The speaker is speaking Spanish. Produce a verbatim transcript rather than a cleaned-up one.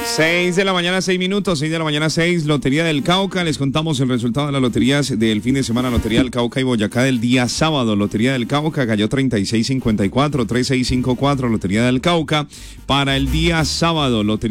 seis de la mañana, seis minutos, seis de la mañana, seis, Lotería del Cauca. Les contamos el resultado de las loterías del fin de semana. Lotería del Cauca y Boyacá del día sábado. Lotería del Cauca cayó treinta y seis cincuenta y cuatro, treinta y seis cincuenta y cuatro. Lotería del Cauca para el día sábado. Lotería